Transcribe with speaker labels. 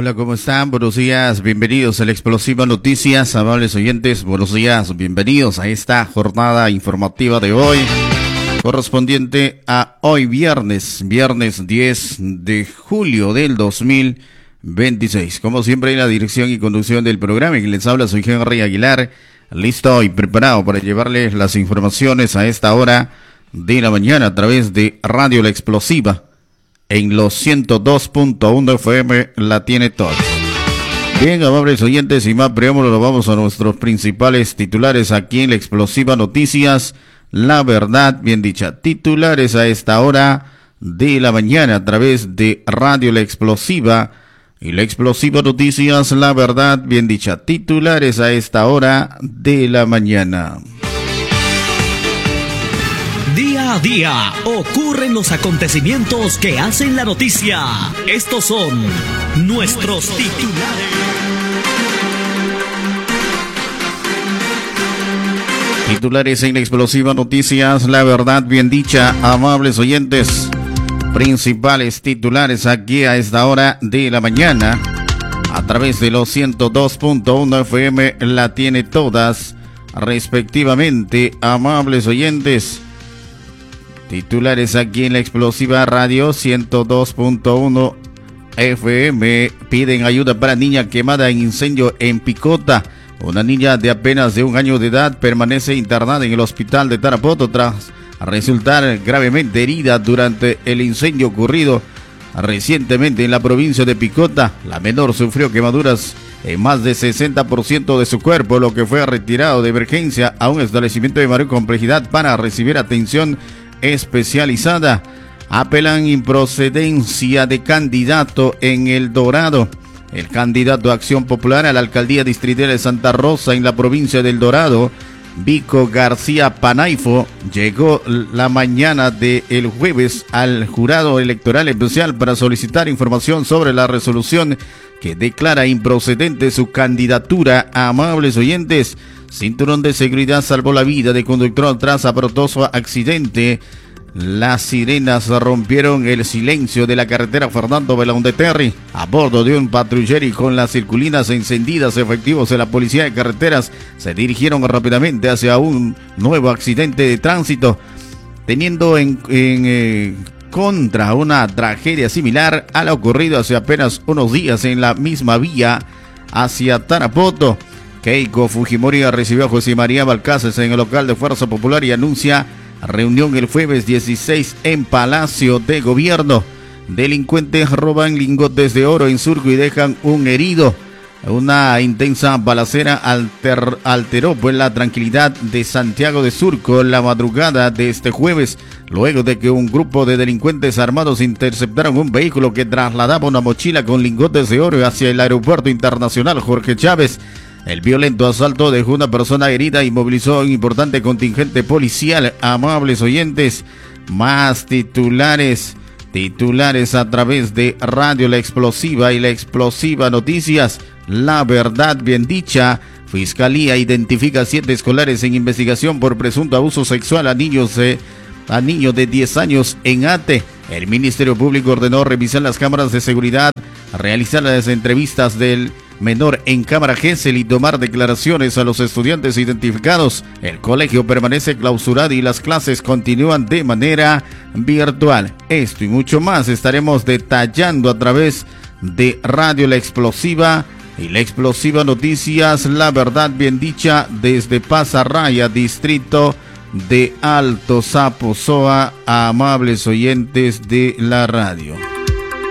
Speaker 1: Hola, ¿cómo están? Buenos días, bienvenidos a la Explosiva Noticias, amables oyentes, buenos días, bienvenidos a esta jornada informativa de hoy, correspondiente a hoy viernes 10 de julio del 2026. Como siempre, en la dirección y conducción del programa, que les habla, soy Henry Aguilar, listo y preparado para llevarles las informaciones a esta hora de la mañana a través de Radio La Explosiva. En los 102.1 FM la tiene toda. Bien, amables oyentes, y más preámbulo, nos vamos a nuestros principales titulares aquí en La Explosiva Noticias. La verdad, bien dicha. Titulares a esta hora de la mañana a través de Radio La Explosiva y La Explosiva Noticias. La verdad, bien dicha. Titulares a esta hora de la mañana.
Speaker 2: Día a día ocurren los acontecimientos que hacen la noticia. Estos son nuestros titulares.
Speaker 1: Titulares en La Explosiva Noticias, la verdad bien dicha, amables oyentes. Principales titulares aquí a esta hora de la mañana. A través de los 102.1 FM la tiene todas, respectivamente, amables oyentes. Titulares aquí en La Explosiva Radio 102.1 FM. Piden ayuda para niña quemada en incendio en Picota. Una niña de apenas de 1 año de edad permanece internada en el hospital de Tarapoto tras resultar gravemente herida durante el incendio ocurrido recientemente en la provincia de Picota. La menor sufrió quemaduras en más de 60% de su cuerpo, lo que fue retirado de emergencia a un establecimiento de mayor complejidad para recibir atención especializada. Apelan improcedencia de candidato en El Dorado. El candidato a Acción Popular a la alcaldía distrital de Santa Rosa en la provincia del Dorado, Vico García Panaifo, llegó la mañana del jueves al jurado electoral especial para solicitar información sobre la resolución que declara improcedente su candidatura. A amables oyentes, cinturón de seguridad salvó la vida de conductor tras aparatoso accidente. Las sirenas rompieron el silencio de la carretera Fernando Belaúnde a bordo de un patrullero y con las circulinas encendidas. Efectivos de la Policía de Carreteras se dirigieron rápidamente hacia un nuevo accidente de tránsito, teniendo en contra una tragedia similar a la ocurrida hace apenas unos días en la misma vía hacia Tarapoto. Keiko Fujimori recibió a José María Balcácer en el local de Fuerza Popular y anuncia reunión el jueves 16 en Palacio de Gobierno. Delincuentes roban lingotes de oro en Surco y dejan un herido. Una intensa balacera alteró pues la tranquilidad de Santiago de Surco la madrugada de este jueves, luego de que un grupo de delincuentes armados interceptaron un vehículo que trasladaba una mochila con lingotes de oro hacia el aeropuerto internacional Jorge Chávez. El violento asalto dejó una persona herida y movilizó un importante contingente policial. Amables oyentes, más titulares a través de Radio La Explosiva y La Explosiva Noticias. La verdad bien dicha. Fiscalía identifica 7 escolares en investigación por presunto abuso sexual a niños de 10 años en Ate. El Ministerio Público ordenó revisar las cámaras de seguridad, realizar las entrevistas del menor en cámara Gesell y tomar declaraciones a los estudiantes identificados. El colegio permanece clausurado y las clases continúan de manera virtual. Esto y mucho más estaremos detallando a través de Radio La Explosiva y La Explosiva Noticias. La verdad bien dicha desde Pasarraya, distrito de Alto Saposoa, amables oyentes de la radio.